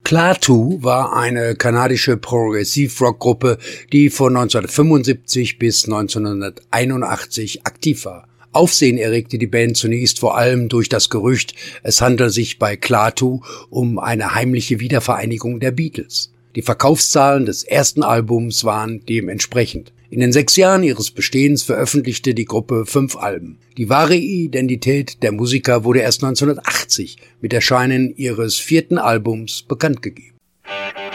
Klaatu war eine kanadische Progressive-Rock-Gruppe, die von 1975 bis 1981 aktiv war. Aufsehen erregte die Band zunächst vor allem durch das Gerücht, es handele sich bei Klaatu um eine heimliche Wiedervereinigung der Beatles. Die Verkaufszahlen des ersten Albums waren dementsprechend. In den 6 Jahren ihres Bestehens veröffentlichte die Gruppe 5 Alben. Die wahre Identität der Musiker wurde erst 1980 mit Erscheinen ihres 4. Albums bekannt gegeben.